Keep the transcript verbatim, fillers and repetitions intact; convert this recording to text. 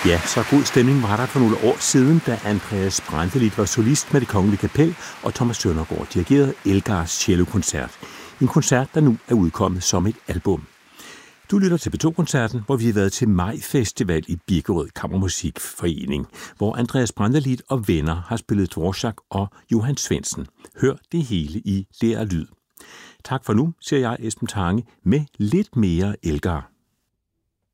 Ja, så god stemning var der for nogle år siden, da Andreas Brantelid var solist med Det Kongelige Kapel, og Thomas Søndergaard dirigerede Elgars cellokoncert. En koncert, der nu er udkommet som et album. Du lytter til P to-koncerten, hvor vi har været til Majfestival i Birkerød Kammermusikforening, hvor Andreas Brantelid og venner har spillet Dvorak og Johan Svendsen. Hør det hele i D R Lyd. Tak for nu, siger jeg, Esben Tange, med lidt mere Elgar.